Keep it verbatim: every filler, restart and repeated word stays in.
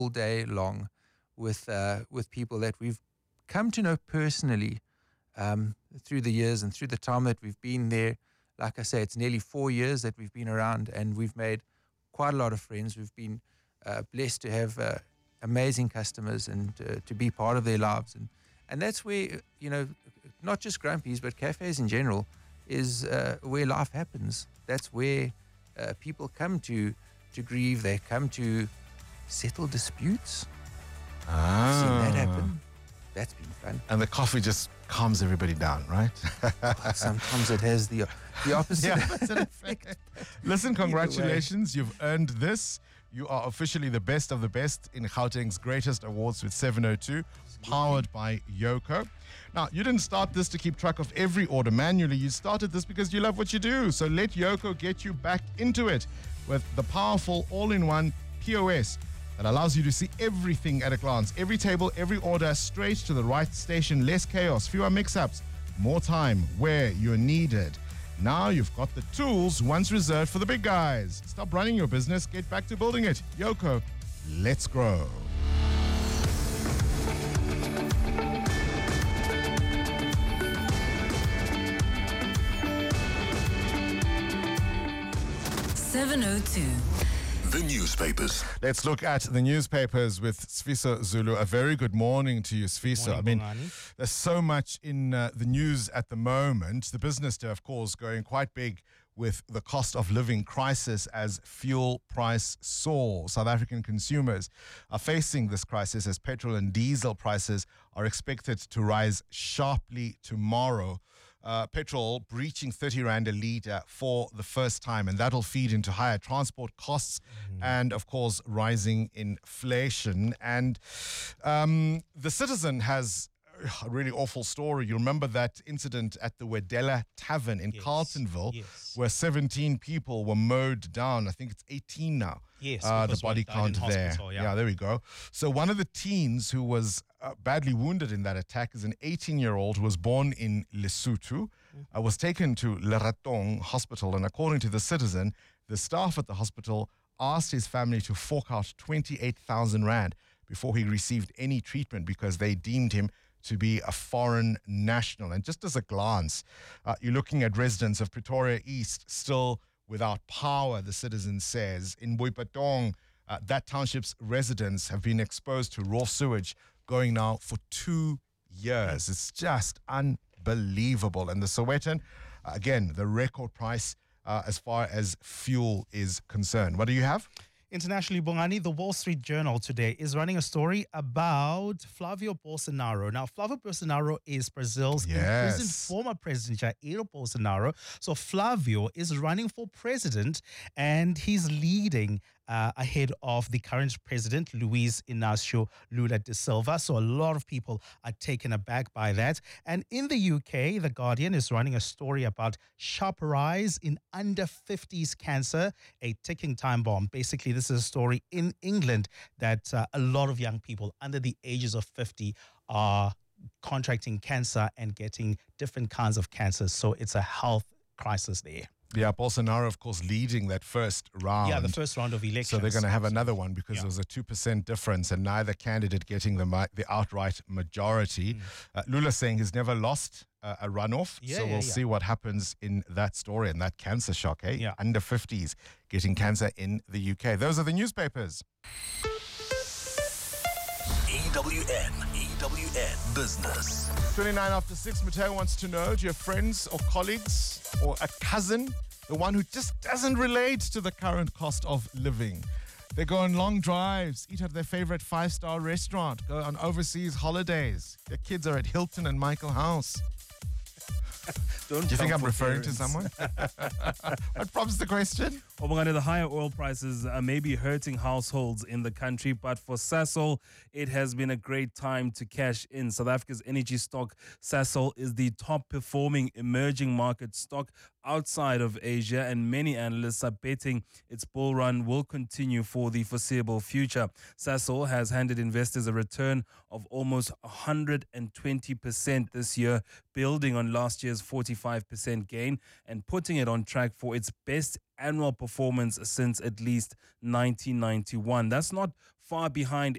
all day long with uh, with people that we've come to know personally um, through the years and through the time that we've been there. Like I say, it's nearly four years that we've been around, and we've made quite a lot of friends. We've been uh, blessed to have uh, amazing customers and uh, to be part of their lives. And, and that's where, you know, not just Grumpy's, but cafes in general is uh, where life happens. That's where uh, people come to to grieve. They come to settle disputes. Ah. I've seen that happen. That's been fun. And the coffee just calms everybody down, right? Sometimes it has the the opposite, yeah, opposite effect. Listen, congratulations. You've earned this. You are officially the best of the best in Gauteng's greatest awards with seven oh two, powered by Yoco. Now, you didn't start this to keep track of every order manually. You started this because you love what you do. So let Yoco get you back into it with the powerful all-in-one P O S that allows you to see everything at a glance. Every table, every order, straight to the right station. Less chaos, fewer mix-ups, more time where you're needed. Now you've got the tools once reserved for the big guys. Stop running your business, get back to building it. Yoco, let's grow. seven oh two. The newspapers. Let's look at the newspapers with Sfiso Zulu. A very good morning to you, Sfiso. I mean, there's so much in uh, the news at the moment. The Business Day, of course, going quite big with the cost of living crisis as fuel price soar. South African consumers are facing this crisis as petrol and diesel prices are expected to rise sharply tomorrow. Uh, petrol breaching thirty rand a litre for the first time, and that'll feed into higher transport costs mm. and, of course, rising inflation. And um, the Citizen has a really awful story. You remember that incident at the Wedella Tavern in yes. Carltonville, yes. where seventeen people were mowed down. I think it's eighteen now. Yes, uh, the body count there. Yeah. yeah, there we go. So one of the teens who was uh, badly wounded in that attack is an eighteen-year-old who was born in Lesotho, mm. uh, was taken to Leratong Hospital, and according to the Citizen, the staff at the hospital asked his family to fork out twenty-eight thousand rand before he received any treatment because they deemed him to be a foreign national. And just as a glance, uh, you're looking at residents of Pretoria East still without power, the Citizen says. In Boipatong, uh, that township's residents have been exposed to raw sewage going now for two years. It's just unbelievable. And the Sowetan, uh, again, the record price uh, as far as fuel is concerned. What do you have? Internationally, Bongani, the Wall Street Journal today is running a story about Flavio Bolsonaro. Now, Flavio Bolsonaro is Brazil's yes. imprisoned former president, Jair Bolsonaro. So Flavio is running for president, and he's leading uh, ahead of the current president, Luiz Inácio Lula da Silva. So a lot of people are taken aback by that. And in the U K, The Guardian is running a story about sharp rise in under fifties cancer, a ticking time bomb. Basically, this is a story in England that uh, a lot of young people under the ages of fifty are contracting cancer and getting different kinds of cancers. So it's a health crisis there. Yeah, Bolsonaro, of course, leading that first round. Yeah, the first round of elections. So they're going to have another one because yeah. there was a two percent difference and neither candidate getting the the outright majority. Mm. Uh, Lula saying he's never lost uh, a runoff. Yeah, so yeah, we'll yeah. see what happens in that story and that cancer shock, eh? Yeah. Under fifties getting cancer in the U K. Those are the newspapers. E W N, E W N Business. twenty-nine after six, Mateo wants to know, do you have friends or colleagues or a cousin, the one who just doesn't relate to the current cost of living? They go on long drives, eat at their favorite five-star restaurant, go on overseas holidays. Their kids are at Hilton and Michael House. Don't Do you think I'm referring parents. to someone? What prompts the question? Well, the higher oil prices uh, may be hurting households in the country, but for Sasol, it has been a great time to cash in. South Africa's energy stock, Sasol, is the top performing emerging market stock outside of Asia, and many analysts are betting its bull run will continue for the foreseeable future. Sasol has handed investors a return of almost one hundred twenty percent this year, building on last year's forty-five percent gain and putting it on track for its best annual performance since at least nineteen ninety-one. That's not far behind